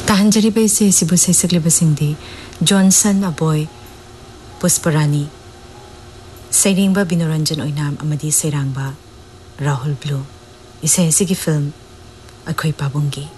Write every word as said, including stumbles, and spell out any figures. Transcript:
ताहंजरीबा इसे सिबु सैसक्लिबसिंगदी Johnson अबॉय Pushparani सैरेंबा बिनोरंजन ओइनाम अमदी सैरांबा Rahul blue इसे ऐसी की फिल्म अखोई पाबुंगी